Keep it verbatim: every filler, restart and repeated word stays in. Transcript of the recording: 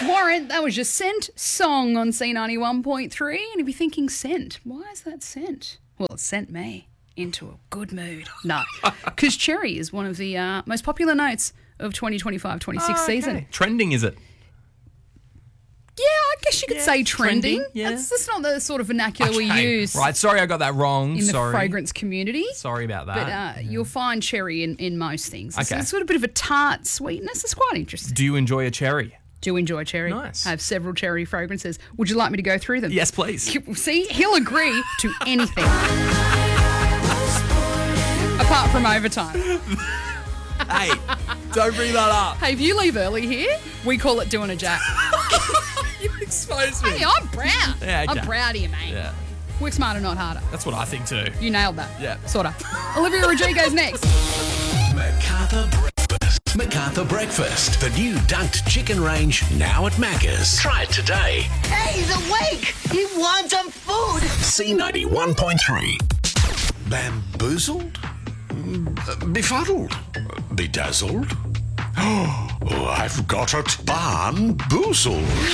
Warrant, that was your Scent song on C ninety-one point three. And you'll be thinking, Scent? Why is that Scent? Well, it sent me into a good mood. No, because cherry is one of the uh, most popular notes of twenty twenty-five twenty-six Oh, okay. season. Trending, is it? Yeah, I guess you could Yeah, say trending. trending, yeah. That's, that's not the sort of vernacular we Okay, use Right, sorry I got that wrong. in the sorry. fragrance community. Sorry about that. But uh, you'll find cherry in, in most things. It's, Okay. it's got a bit of a tart sweetness. It's quite interesting. Do you enjoy a cherry? Do enjoy cherry. Nice. I have several cherry fragrances. Would you like me to go through them? Yes, please. See, he'll agree to anything. Apart from overtime. Hey, don't bring that up. Hey, if you leave early here, we call it doing a jack. You expose me. Hey, I'm proud. Yeah, okay. I'm proud of you, mate. Yeah, Work smarter, not harder. that's what I think too. You nailed that. Yeah. Sort of. Olivia Rodrigo's next. MacArthur Breakfast. MacArthur Breakfast. The new dunked chicken range now at Macca's. Try it today. Hey, he's awake! He wants some food! C ninety-one point three. Bamboozled? Mm, Befuddled? Bedazzled? Oh, I've got it. Barn-boozled.